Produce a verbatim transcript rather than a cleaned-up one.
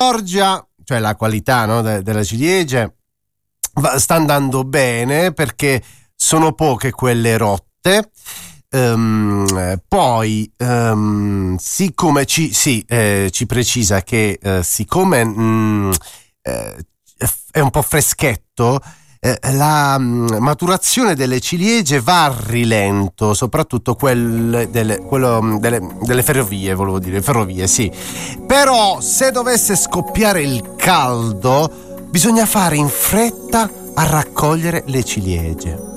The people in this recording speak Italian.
Giorgia, cioè la qualità, no, de- della ciliegia, va- sta andando bene perché sono poche quelle rotte. Um, poi um, siccome ci, sì, eh, ci precisa che eh, siccome mm, eh, è un po' freschetto, eh, la mm, maturazione delle ciliegie va a rilento, soprattutto quelle delle, quello, delle, delle ferrovie, volevo dire, ferrovie, sì. Però se dovesse scoppiare il caldo, bisogna fare in fretta a raccogliere le ciliegie.